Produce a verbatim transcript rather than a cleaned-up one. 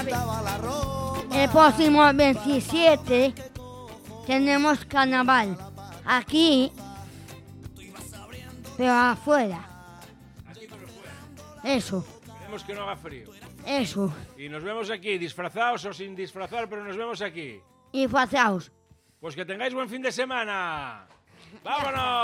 El próximo veintisiete tenemos carnaval. Aquí, pero afuera. Eso, Esperemos que no haga frío. eso. Y nos vemos aquí, disfrazados o sin disfrazar, pero nos vemos aquí. Y disfrazaos. Pues que tengáis buen fin de semana. ¡Vámonos!